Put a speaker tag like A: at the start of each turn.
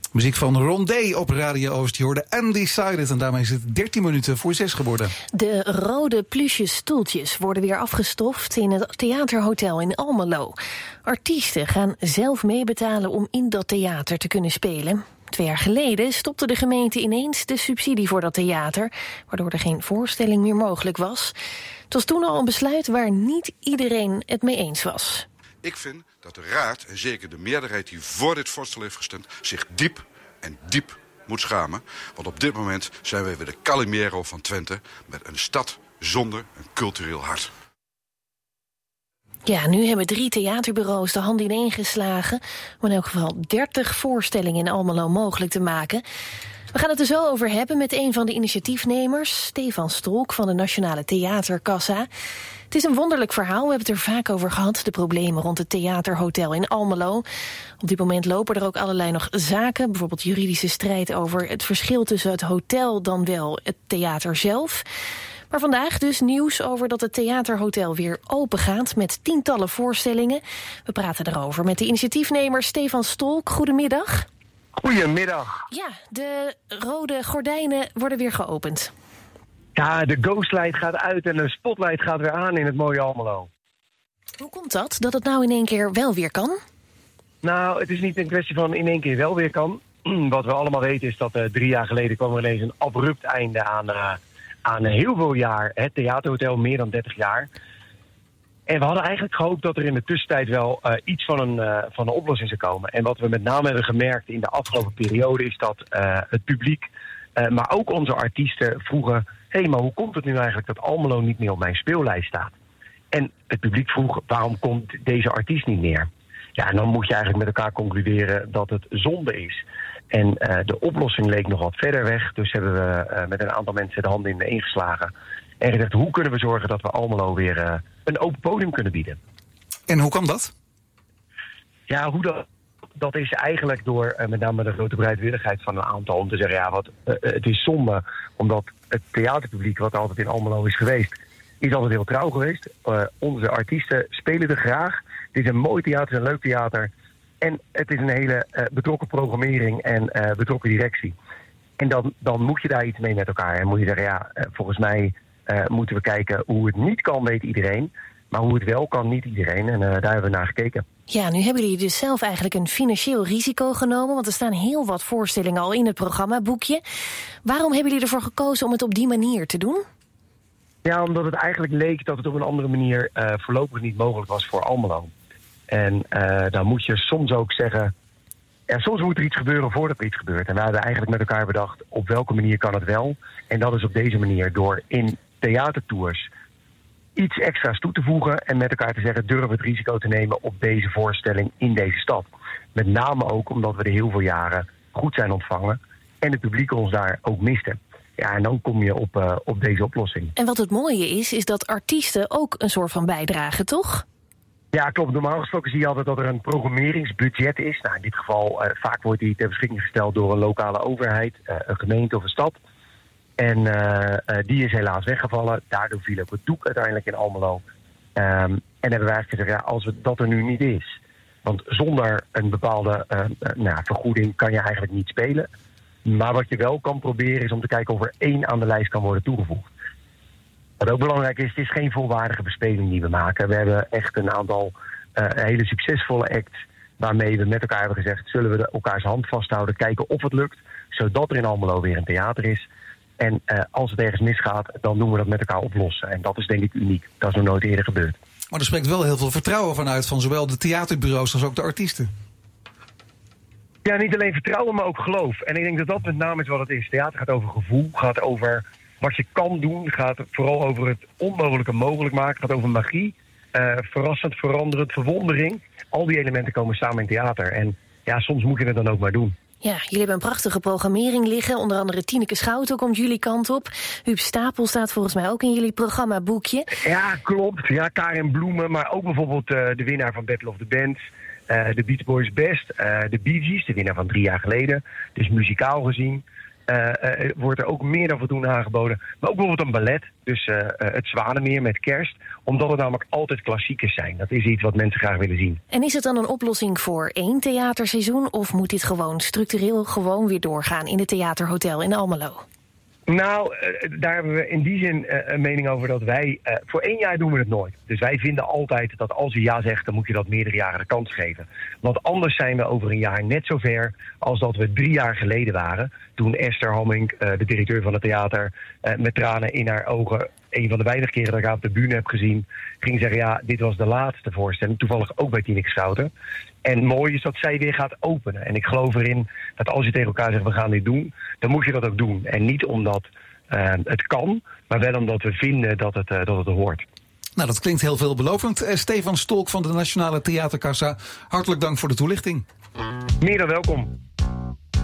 A: Muziek van Rondé op Radio Oost. Je hoorde Undecided en daarmee is het 13 minuten voor 6 geworden.
B: De rode pluche stoeltjes worden weer afgestoft in het theaterhotel in Almelo. Artiesten gaan zelf meebetalen om in dat theater te kunnen spelen. 2 jaar geleden stopte de gemeente ineens de subsidie voor dat theater, waardoor er geen voorstelling meer mogelijk was. Het was toen al een besluit waar niet iedereen het mee eens was.
C: Ik vind dat de Raad, en zeker de meerderheid die voor dit voorstel heeft gestemd, zich diep moet schamen. Want op dit moment zijn wij weer de Calimero van Twente, met een stad zonder een cultureel hart.
B: Ja, nu hebben 3 theaterbureaus de hand ineen geslagen om in elk geval 30 voorstellingen in Almelo mogelijk te maken. We gaan het er zo over hebben met een van de initiatiefnemers, Stefan Stolk van de Nationale Theaterkassa. Het is een wonderlijk verhaal, we hebben het er vaak over gehad, de problemen rond het theaterhotel in Almelo. Op dit moment lopen er ook allerlei nog zaken, bijvoorbeeld juridische strijd over het verschil tussen het hotel dan wel het theater zelf. Maar vandaag dus nieuws over dat het theaterhotel weer open gaat met tientallen voorstellingen. We praten erover met de initiatiefnemer Stefan Stolk. Goedemiddag.
D: Goedemiddag.
B: Ja, de rode gordijnen worden weer geopend.
D: Ja, de ghostlight gaat uit en de spotlight gaat weer aan in het mooie Almelo.
B: Hoe komt dat het nou in één keer wel weer kan?
D: Nou, het is niet een kwestie van in één keer wel weer kan. Wat we allemaal weten is dat 3 jaar geleden kwam er ineens een abrupt einde aan heel veel jaar. Het theaterhotel, meer dan 30 jaar. En we hadden eigenlijk gehoopt dat er in de tussentijd wel iets van een oplossing zou komen. En wat we met name hebben gemerkt in de afgelopen periode is dat het publiek, maar ook onze artiesten vroegen, hé, maar hoe komt het nu eigenlijk dat Almelo niet meer op mijn speellijst staat? En het publiek vroeg, waarom komt deze artiest niet meer? Ja, en dan moet je eigenlijk met elkaar concluderen dat het zonde is. En de oplossing leek nog wat verder weg. Dus hebben we met een aantal mensen de handen in de ingeslagen. En gezegd, hoe kunnen we zorgen dat we Almelo weer een open podium kunnen bieden?
A: En hoe kan dat?
D: Ja, dat is eigenlijk door met name de grote bereidwilligheid van een aantal om te zeggen, ja, het is zonde, omdat het theaterpubliek wat altijd in Almelo is geweest, is altijd heel trouw geweest. Onze artiesten spelen er graag. Het is een mooi theater, het is een leuk theater. En het is een hele betrokken programmering en betrokken directie. En dan moet je daar iets mee met elkaar. En moet je zeggen, ja, volgens mij moeten we kijken hoe het niet kan, weet iedereen. Maar hoe het wel kan, niet iedereen. En daar hebben we naar gekeken.
B: Ja, nu hebben jullie dus zelf eigenlijk een financieel risico genomen, want er staan heel wat voorstellingen al in het programmaboekje. Waarom hebben jullie ervoor gekozen om het op die manier te doen?
D: Ja, omdat het eigenlijk leek dat het op een andere manier voorlopig niet mogelijk was voor Almelo. En dan moet je soms ook zeggen, soms moet er iets gebeuren voordat er iets gebeurt. En we hebben eigenlijk met elkaar bedacht, op welke manier kan het wel? En dat is op deze manier, door in theatertours iets extra's toe te voegen en met elkaar te zeggen, durven we het risico te nemen op deze voorstelling in deze stad. Met name ook omdat we er heel veel jaren goed zijn ontvangen en het publiek ons daar ook miste. Ja, en dan kom je op deze oplossing.
B: En wat het mooie is dat artiesten ook een soort van bijdragen, toch?
D: Ja, klopt. Normaal gesproken zie je altijd dat er een programmeringsbudget is. Nou, in dit geval vaak wordt die ter beschikking gesteld door een lokale overheid, een gemeente of een stad. En die is helaas weggevallen. Daardoor viel ook het doek uiteindelijk in Almelo. En hebben wij eigenlijk gezegd, ja, als dat er nu niet is, want zonder een bepaalde vergoeding kan je eigenlijk niet spelen. Maar wat je wel kan proberen is om te kijken of er 1 aan de lijst kan worden toegevoegd. Wat ook belangrijk is, het is geen volwaardige bespeling die we maken. We hebben echt een aantal hele succesvolle acts waarmee we met elkaar hebben gezegd, zullen we elkaars hand vasthouden, kijken of het lukt, zodat er in Almelo weer een theater is. En als het ergens misgaat, dan doen we dat met elkaar oplossen. En dat is denk ik uniek. Dat is nog nooit eerder gebeurd.
A: Maar er spreekt wel heel veel vertrouwen vanuit van zowel de theaterbureaus als ook de artiesten.
D: Ja, niet alleen vertrouwen, maar ook geloof. En ik denk dat dat met name is wat het is. Theater gaat over gevoel, gaat over wat je kan doen, gaat vooral over het onmogelijke mogelijk maken, gaat over magie, verrassend, veranderend, verwondering. Al die elementen komen samen in theater. En ja, soms moet je het dan ook maar doen.
B: Ja, jullie hebben een prachtige programmering liggen. Onder andere Tineke Schouten komt jullie kant op. Huub Stapel staat volgens mij ook in jullie programmaboekje.
D: Ja, klopt. Ja, Karin Bloemen, maar ook bijvoorbeeld de winnaar van Battle of the Bands. De Beach Boys Best. De Bee Gees, de winnaar van 3 jaar geleden. Dus muzikaal gezien. wordt er ook meer dan voldoende aangeboden. Maar ook bijvoorbeeld een ballet, dus het Zwanenmeer met kerst. Omdat het namelijk altijd klassiekers zijn. Dat is iets wat mensen graag willen zien.
B: En is het dan een oplossing voor 1 theaterseizoen? Of moet dit gewoon structureel weer doorgaan in het Theaterhotel in Almelo?
D: Nou, daar hebben we in die zin een mening over dat wij... voor 1 jaar doen we het nooit. Dus wij vinden altijd dat als u ja zegt, dan moet je dat meerdere jaren de kans geven. Want anders zijn we over een jaar net zo ver als dat we 3 jaar geleden waren. Toen Esther Hamming, de directeur van het theater, met tranen in haar ogen... een van de weinige keren dat ik haar op de bühne heb gezien... ging zeggen, ja, dit was de laatste voorstelling. Toevallig ook bij Tineke Schouten. En mooi is dat zij weer gaat openen. En ik geloof erin dat als je tegen elkaar zegt, we gaan dit doen... dan moet je dat ook doen. En niet omdat het kan, maar wel omdat we vinden dat het hoort.
A: Nou, dat klinkt heel veelbelovend. Stefan Stolk van de Nationale Theaterkassa, hartelijk dank voor de toelichting.
D: Meer dan welkom.